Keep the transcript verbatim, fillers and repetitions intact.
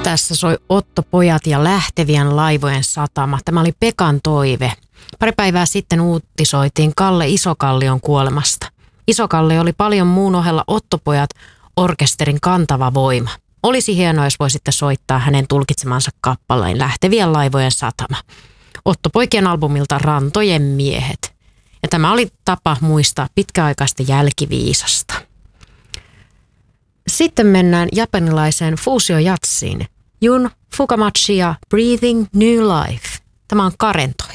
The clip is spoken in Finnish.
tässä soi Otto Pojat ja lähtevien laivojen satama. Tämä oli Pekan toive. Pari päivää sitten uutisoitiin Kalle Isokallion kuolemasta. Isokalle oli paljon muun ohella Otto Pojat orkesterin kantava voima. Olisi hienoa, jos voisitte soittaa hänen tulkitsemansa kappaleen Lähtevien laivojen satama. Otto Poikien albumilta Rantojen miehet. Ja tämä oli tapa muistaa pitkäaikaista jälkiviisasta. Sitten mennään japanilaiseen fuusiojatsiin. Jun Fukamachi ja Breathing New Life. Tämä on Karento.